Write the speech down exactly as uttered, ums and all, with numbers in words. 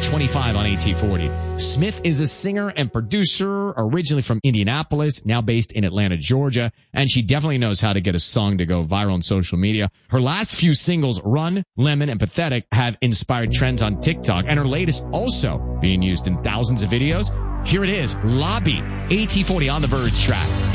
twenty-five on A T forty. Smith is a singer and producer, originally from Indianapolis, now based in Atlanta, Georgia, and she definitely knows how to get a song to go viral on social media. Her last few singles, Run, Lemon, and Pathetic, have inspired trends on TikTok, and her latest also being used in thousands of videos. Here it is, Lobby, A T forty on the Verge track.